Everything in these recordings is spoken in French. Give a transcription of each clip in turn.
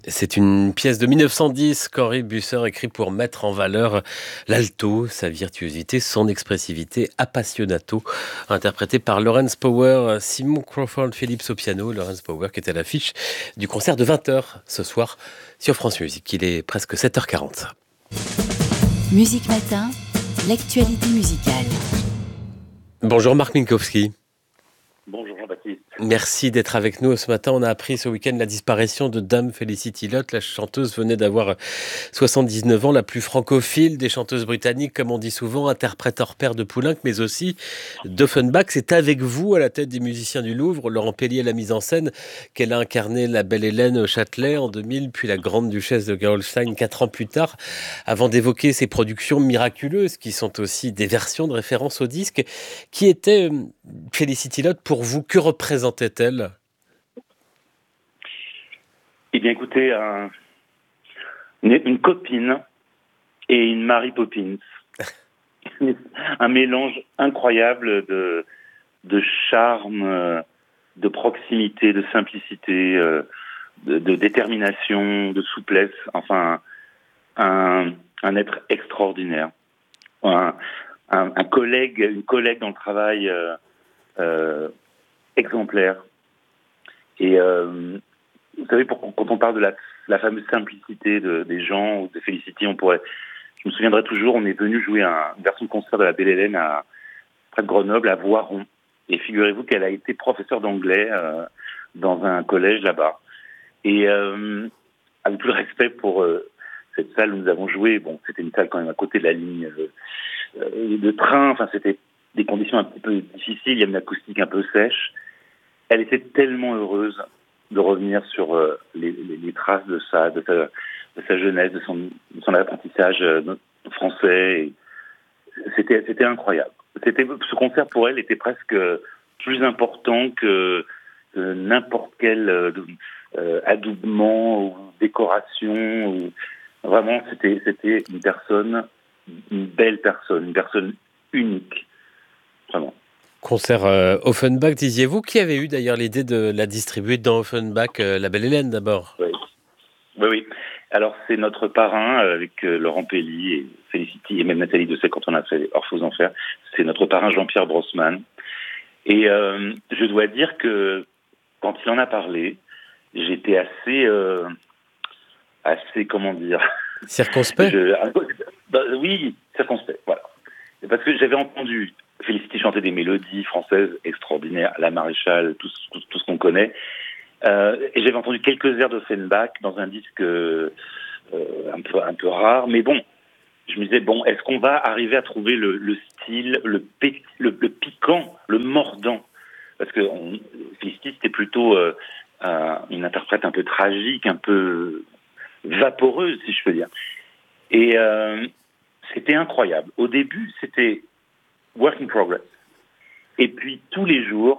C'est une pièce de 1910 qu'Henri Busser écrit pour mettre en valeur l'alto, sa virtuosité, son expressivité, appassionato, interprété par Lawrence Power, Simon Crawford Phillips au piano. Lawrence Power qui est à l'affiche du concert de 20h ce soir sur France Musique. Il est presque 7h40. Musique Matin, l'actualité musicale. Bonjour Marc Minkowski. Bonjour Jean-Baptiste. Merci d'être avec nous ce matin. On a appris ce week-end la disparition de Dame Felicity Lott. La chanteuse venait d'avoir 79 ans, la plus francophile des chanteuses britanniques, comme on dit souvent, interprète hors pair de Poulenc, mais aussi d'Offenbach. C'est avec vous, à la tête des musiciens du Louvre, Laurent Pellier, la mise en scène, qu'elle a incarné la belle Hélène au Châtelet en 2000, puis la grande duchesse de Gerolstein 4 ans plus tard, avant d'évoquer ces productions miraculeuses, qui sont aussi des versions de référence au disque. Qui était Felicity Lott pour vous? Que représentait-elle? Eh bien écoutez, une copine et une Mary Poppins. Un mélange incroyable de charme, de proximité, de simplicité, de détermination, de souplesse. Enfin, un être extraordinaire. Un collègue, une collègue dans le travail exemplaire. Et vous savez, quand on parle de la fameuse simplicité des gens ou de Felicity, je me souviendrai toujours, on est venu jouer une version de concert de la Belle Hélène près de Grenoble, à Voiron. Et figurez-vous qu'elle a été professeure d'anglais dans un collège là-bas. Et avec tout le respect pour cette salle où nous avons joué, bon, c'était une salle quand même à côté de la ligne de train, enfin c'était des conditions un petit peu difficiles, il y a une acoustique un peu sèche. Elle était tellement heureuse de revenir sur les traces de sa jeunesse, de son apprentissage français. Et c'était incroyable. Ce concert pour elle était presque plus important que n'importe quel adoubement ou décoration. Vraiment, c'était une belle personne, une personne unique, vraiment. Concert Offenbach, disiez-vous. Qui avait eu d'ailleurs l'idée de la distribuer dans Offenbach, la Belle Hélène d'abord? Oui. Alors c'est notre parrain avec Laurent Pelli et Felicity et même Nathalie Dessay quand on a fait Orpheus Enfer. C'est notre parrain Jean-Pierre Brossman. Et je dois dire que quand il en a parlé, j'étais assez comment dire, circonspect. Oui, circonspect. Voilà. Parce que j'avais entendu Felicity chanter des mélodies françaises extraordinaires, La Maréchale, tout ce qu'on connaît. Et j'avais entendu quelques airs d'Offenbach dans un disque un peu rare. Mais bon, je me disais, est-ce qu'on va arriver à trouver le style, le piquant, le mordant? Parce que Felicity, c'était plutôt une interprète un peu tragique, un peu vaporeuse, si je peux dire. Et c'était incroyable. Au début, c'était work in progress. Et puis, tous les jours,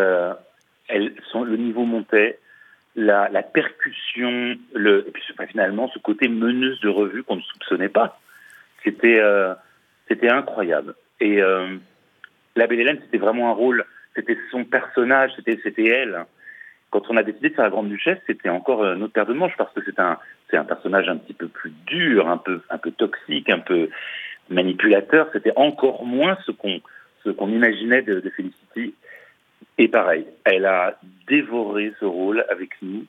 le niveau montait, la percussion, et puis finalement, ce côté meneuse de revue qu'on ne soupçonnait pas. C'était incroyable. Et la Belle Hélène, c'était vraiment un rôle, c'était son personnage, c'était elle. Quand on a décidé de faire la Grande Duchesse, c'était encore notre paire de manches, parce que c'est un personnage un petit peu plus dur, un peu toxique, un peu manipulateur. C'était encore moins ce qu'on imaginait de Felicity. Et pareil, elle a dévoré ce rôle avec nous.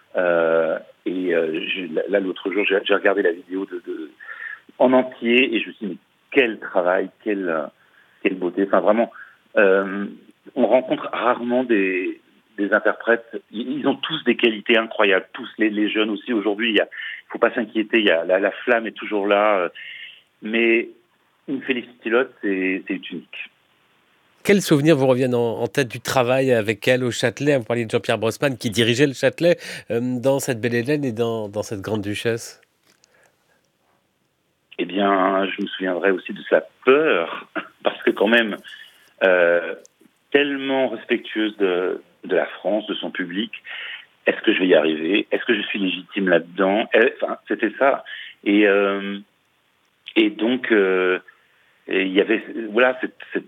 Là, l'autre jour, j'ai regardé la vidéo en entier et je me suis dit, mais quel travail, quelle beauté. Enfin, vraiment, on rencontre rarement des interprètes. Ils ont tous des qualités incroyables, tous les jeunes aussi. Aujourd'hui, il faut pas s'inquiéter, la flamme est toujours là. Mais une Felicity Lott, c'est unique. Quels souvenirs vous reviennent en tête du travail avec elle au Châtelet? Vous parliez de Jean-Pierre Brossman qui dirigeait le Châtelet dans cette Belle Hélène et dans cette Grande Duchesse. Eh bien, je me souviendrai aussi de sa peur, parce que quand même, tellement respectueuse de la France, de son public. Est-ce que je vais y arriver? Est-ce que je suis légitime là-dedans? Enfin, c'était ça. Et donc, il y avait, voilà,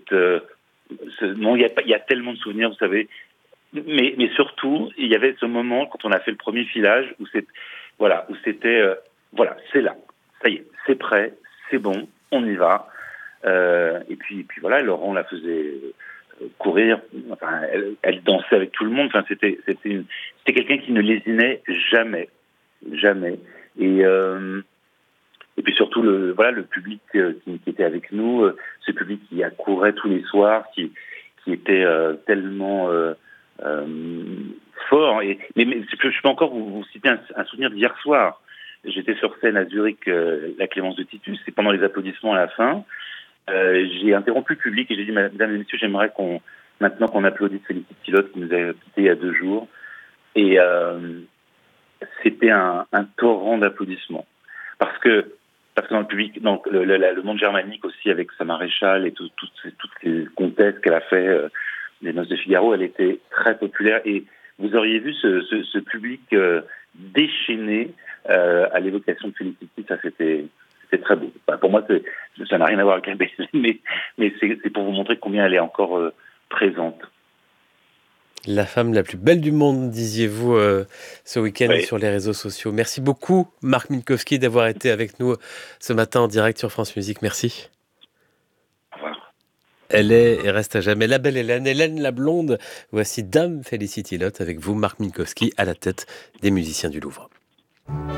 il y a tellement de souvenirs, vous savez. Mais surtout, il y avait ce moment quand on a fait le premier filage où Voilà, où c'était, voilà, c'est là, ça y est, c'est prêt, c'est bon, on y va. Et puis voilà, Laurent la faisait courir, enfin, elle dansait avec tout le monde. Enfin, c'était quelqu'un qui ne lésinait jamais, jamais. Et puis surtout le public qui était avec nous, ce public qui accourait tous les soirs, qui était tellement fort. Mais je peux encore vous citer un souvenir d'hier soir. J'étais sur scène à Zurich, la Clémence de Titus, et pendant les applaudissements à la fin, j'ai interrompu le public et j'ai dit, mesdames et messieurs, j'aimerais maintenant qu'on applaudisse Félicité Pilote qui nous a quittés il y a 2 jours. Et c'était un torrent d'applaudissements. Parce que dans le public, donc le monde germanique aussi, avec sa maréchale et toutes les comtesses qu'elle a fait, les Noces de Figaro, elle était très populaire. Et vous auriez vu ce public déchaîné à l'évocation de Félicité, ça c'était très beau. Enfin, pour moi, ça n'a rien à voir avec la BL, mais c'est pour vous montrer combien elle est encore présente. La femme la plus belle du monde, disiez-vous ce week-end Oui. sur les réseaux sociaux. Merci beaucoup, Marc Minkowski, d'avoir été avec nous ce matin en direct sur France Musique. Merci. Au revoir. Elle est et reste à jamais la belle Hélène la blonde. Voici Dame Felicity Lotte avec vous, Marc Minkowski, à la tête des musiciens du Louvre.